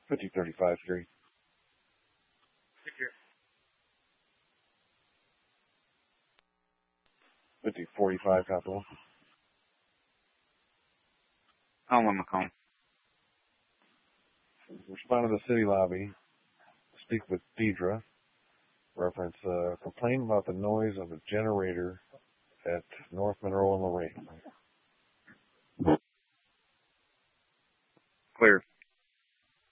5035 Street. 5045 Capital. Home Macomb. Respond to the city lobby. Speak with Deidre. Reference complaint about the noise of a generator at North Monroe and Lorraine. Clear.